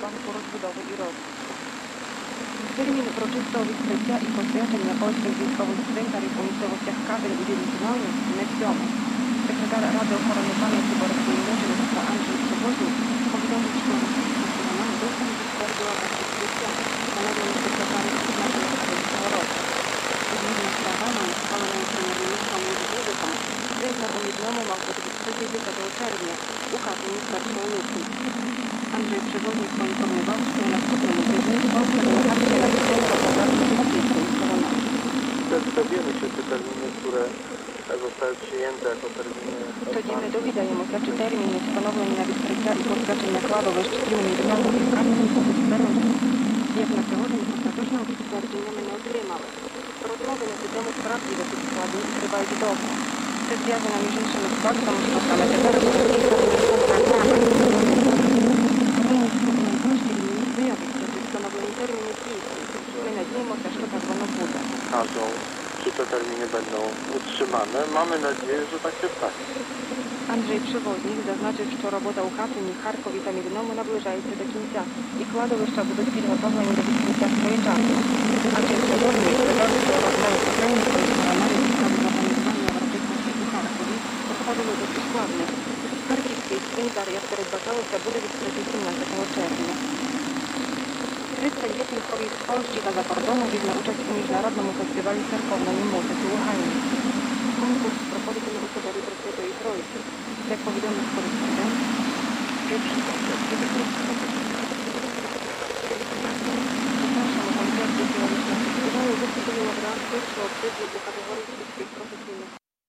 Banku Rozbudowy i rozwój. Termin uroczyste odkrycia i poświadczenia polskich wojskowych cmentarzy w miejscowościach Kadyń i Wielkinowiec невідомо. Sekretar Rady Ochrony Pamięci Borysław Młodzież Andrzej Przewoźnik powiadomił, że stosowana dostęp do składu odkrycia stanowią sekretarzy przyznaczenia tego roku. Zgodnie z prawami uchwaloną premierministrą Młodzieżową, cmentarz ujednomu ma być 30 czerwca u Katyń w Barszczołnicy. Andrzej Przewoźnik poinformował, że na następnym tygodniu Polska delegacja na występach Dowiemy się te terminy, które zostały przyjęte jako terminy. Тоді довідаємося, чи терміни, встановлені на відкриття і посвячення кладовищ спільними відновлення Кам'янки будуть збережені. Як на сьогодні, остаточного підтвердження ми не отримали. Розмови на цю тему справді досить складні і тривають довго. Це зв'язано між іншими з фактом, що саме тепер російська контрактами. Українські найближчі дні виявиться, чи встановлені терміни дійсні. Ми надіємося, що так воно буде. Czy te terminy będą utrzymane? Mamy nadzieję, że tak się stanie. Андрій Превознік зазначив, що робота у Катині, Харкові та Мідному наближається до кінця, і кладовища будуть підготовлені до відкриття своєчасно. Андрій Превознік сказав, що розмови з українською стороною підстави організування урочистостей у Харкові проходили досить складно. Харківський цвинтар, як передбачалося, буде відкритий 17 червня. 30 випусків з Польщі та за кордону візьме участь у міжнародному фестивалі церковної музики у Гаїні. Конкурс проходитиме у соборі Пресвятої Троїці. Як повідомив кореспондент, перший у першому концерті філологічного фестивалю виступили лауреат першого призу у категорії сільських професійних